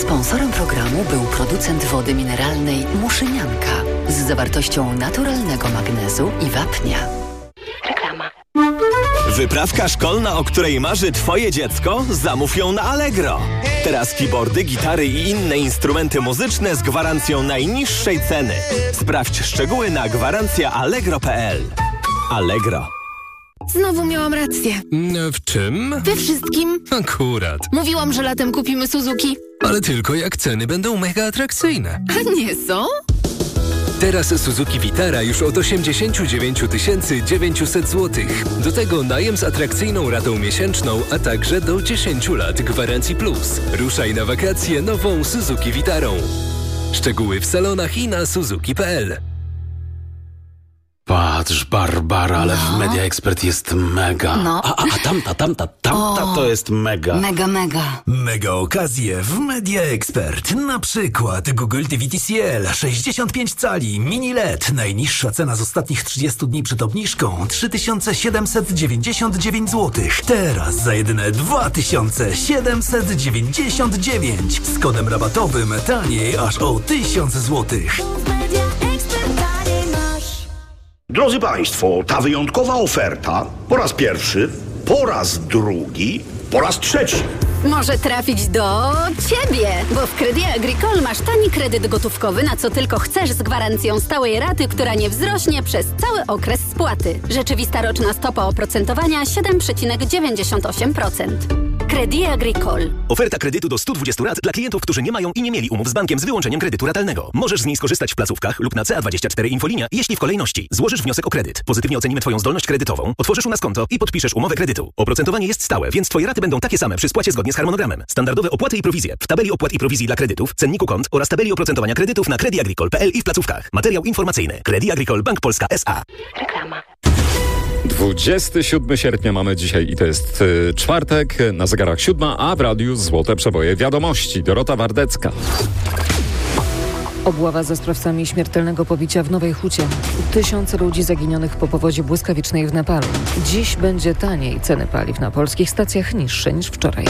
Sponsorem programu był producent wody mineralnej Muszynianka z zawartością naturalnego magnezu i wapnia. Reklama. Wyprawka szkolna, o której marzy Twoje dziecko? Zamów ją na Allegro. Teraz keyboardy, gitary i inne instrumenty muzyczne z gwarancją najniższej ceny. Sprawdź szczegóły na gwarancjaallegro.pl. Allegro. Znowu miałam rację. W czym? We wszystkim. Akurat. Mówiłam, że latem kupimy Suzuki. Ale tylko jak ceny będą mega atrakcyjne. A nie są? Teraz Suzuki Vitara już od 89 900 zł. Do tego najem z atrakcyjną ratą miesięczną, a także do 10 lat gwarancji plus. Ruszaj na wakacje nową Suzuki Vitarą. Szczegóły w salonach i na suzuki.pl. Patrz, Barbara, ale w Media Expert jest mega. No. A tamta to jest mega. Mega. Mega okazje w Media Expert. Na przykład Google TV TCL 65 cali mini LED. Najniższa cena z ostatnich 30 dni przed obniżką 3799 zł. Teraz za jedyne 2799. Z kodem rabatowym taniej aż o 1000 zł. Drodzy Państwo, ta wyjątkowa oferta po raz pierwszy, po raz drugi, po raz trzeci. Może trafić do Ciebie, bo w Crédit Agricole masz tani kredyt gotówkowy, na co tylko chcesz, z gwarancją stałej raty, która nie wzrośnie przez cały okres spłaty. Rzeczywista roczna stopa oprocentowania 7,98%. Crédit Agricole. Oferta kredytu do 120 rat dla klientów, którzy nie mają i nie mieli umów z bankiem z wyłączeniem kredytu ratalnego. Możesz z niej skorzystać w placówkach lub na CA24 Infolinia, jeśli w kolejności złożysz wniosek o kredyt. Pozytywnie ocenimy Twoją zdolność kredytową, otworzysz u nas konto i podpiszesz umowę kredytu. Oprocentowanie jest stałe, więc Twoje raty będą takie same przy spłacie zgodnie z harmonogramem. Standardowe opłaty i prowizje w tabeli opłat i prowizji dla kredytów, cenniku kont oraz tabeli oprocentowania kredytów na crediagricole.pl i w placówkach. Materiał informacyjny. Crédit Agricole Bank Polska S.A. Reklama. 27 sierpnia mamy dzisiaj i to jest czwartek, na zegarach 7, a w radiu Złote Przeboje wiadomości. Dorota Wardecka. Obława ze sprawcami śmiertelnego pobicia w Nowej Hucie. Tysiące ludzi zaginionych po powodzi błyskawicznej w Nepalu. Dziś będzie taniej. Ceny paliw na polskich stacjach niższe niż wczoraj.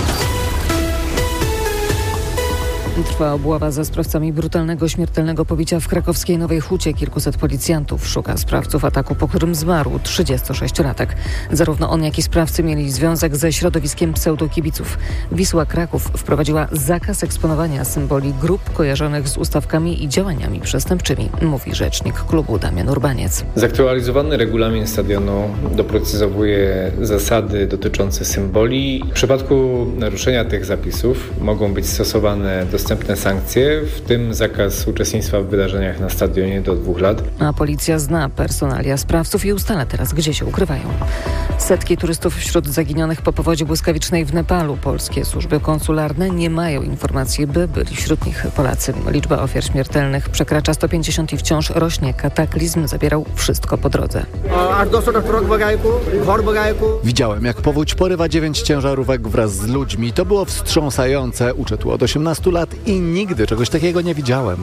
Trwa obława za sprawcami brutalnego, śmiertelnego pobicia w krakowskiej Nowej Hucie. Kilkuset policjantów szuka sprawców ataku, po którym zmarł 36-latek. Zarówno on, jak i sprawcy mieli związek ze środowiskiem pseudokibiców. Wisła Kraków wprowadziła zakaz eksponowania symboli grup kojarzonych z ustawkami i działaniami przestępczymi, mówi rzecznik klubu Damian Urbaniec. Zaktualizowany regulamin stadionu doprecyzowuje zasady dotyczące symboli. W przypadku naruszenia tych zapisów mogą być stosowane dostępne sankcje, w tym zakaz uczestnictwa w wydarzeniach na stadionie do 2 lat. A policja zna personalia sprawców i ustala teraz, gdzie się ukrywają. Setki turystów wśród zaginionych po powodzi błyskawicznej w Nepalu. Polskie służby konsularne nie mają informacji, by byli wśród nich Polacy. Liczba ofiar śmiertelnych przekracza 150 i wciąż rośnie. Kataklizm zabierał wszystko po drodze. Widziałem, jak powódź porywa 9 ciężarówek wraz z ludźmi. To było wstrząsające. Uczę tu od 18 lat i nigdy czegoś takiego nie widziałem.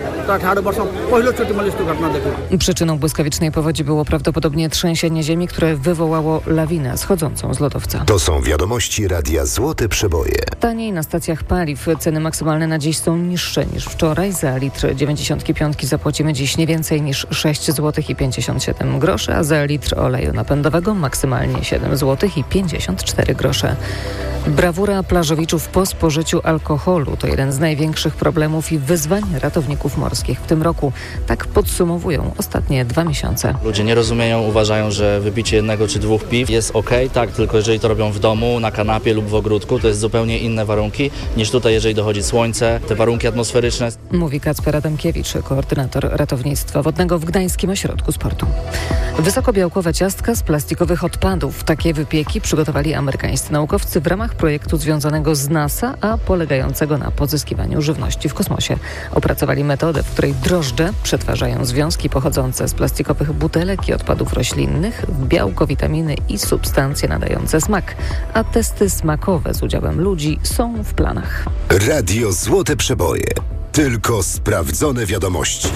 Przyczyną błyskawicznej powodzi było prawdopodobnie trzęsienie ziemi, które wywołało lawinę schodzącą z lodowca. To są wiadomości Radia Złote Przeboje. Taniej na stacjach paliw. Ceny maksymalne na dziś są niższe niż wczoraj. Za litr 95 zapłacimy dziś nie więcej niż 6 zł i 57 groszy, a za litr oleju napędowego maksymalnie 7 zł i 54 grosze. Brawura plażowiczów po spożyciu alkoholu to jeden z największych problemów i wyzwań ratowników morskich w tym roku. Tak podsumowują ostatnie 2 miesiące. Ludzie nie rozumieją, uważają, że wypicie 1 czy 2 piw jest okej, tak, tylko jeżeli to robią w domu, na kanapie lub w ogródku, to jest zupełnie inne warunki niż tutaj, jeżeli dochodzi słońce, te warunki atmosferyczne. Mówi Kacper Adamkiewicz, koordynator ratownictwa wodnego w Gdańskim Ośrodku Sportu. Wysokobiałkowe ciastka z plastikowych odpadów. Takie wypieki przygotowali amerykańscy naukowcy w ramach projektu związanego z NASA, a polegającego na pozyskiwaniu żywności w kosmosie. Opracowali metodę, w której drożdże przetwarzają związki pochodzące z plastikowych butelek i odpadów roślinnych w białko, witaminy i substancje nadające smak. A testy smakowe z udziałem ludzi są w planach. Radio Złote Przeboje. Tylko sprawdzone wiadomości.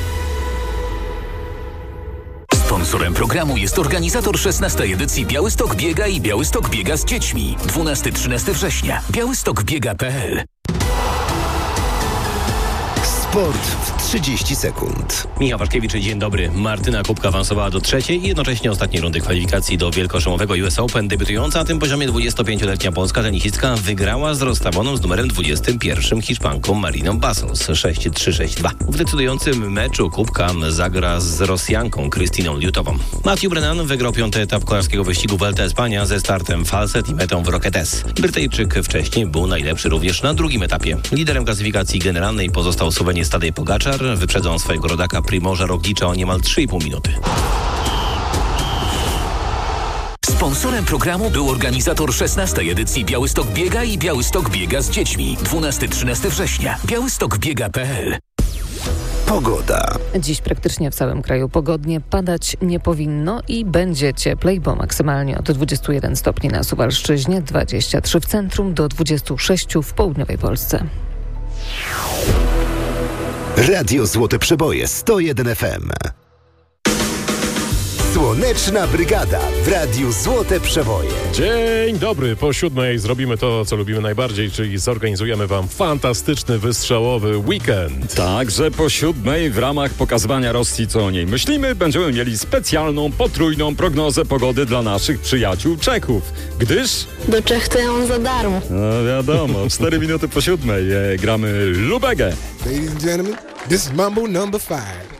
Sponsorem programu jest organizator 16. edycji Białystok Biega i Białystok Biega z dziećmi. 12-13 września. białystokbiega.pl Sport w 30 sekund. Michał Waszkiewicz, dzień dobry. Martyna Kubka awansowała do trzeciej i jednocześnie ostatniej rundy kwalifikacji do wielkoszlemowego US Open. Debiutująca na tym poziomie 25-letnia polska tenisistka wygrała z rozstawioną z numerem 21 Hiszpanką Mariną Bassos 6-3, 6-2. W decydującym meczu Kubka zagra z Rosjanką Krystyną Liutową. Matthew Brennan wygrał 5. etap kolarskiego wyścigu Vuelta Espania ze startem Falset i metą w Roquetes. Brytyjczyk wcześniej był najlepszy również na drugim etapie. Liderem klasyfikacji generalnej pozostał Słoweniec Tadej Pogaczar, wyprzedzał swojego rodaka Primoża Roglicza o niemal 3,5 minuty. Sponsorem programu był organizator 16. edycji Białystok Biega i Białystok Biega z dziećmi. 12-13 września. białystokbiega.pl. Pogoda. Dziś praktycznie w całym kraju pogodnie, padać nie powinno i będzie cieplej, bo maksymalnie od 21 stopni na Suwalszczyźnie, 23 w centrum do 26 w południowej Polsce. Radio Złote Przeboje 101 FM. Słoneczna Brygada w Radiu Złote Przeboje. Dzień dobry, po 7:00 zrobimy to, co lubimy najbardziej, czyli zorganizujemy wam fantastyczny, wystrzałowy weekend. Także po 7:00 w ramach pokazywania Rosji, co o niej myślimy, będziemy mieli specjalną, potrójną prognozę pogody dla naszych przyjaciół Czechów, gdyż... Do Czech to ja mam za darmo. No wiadomo, 4 minuty po 7:00 gramy Lubegę. Ladies and gentlemen, this is Mambo number 5.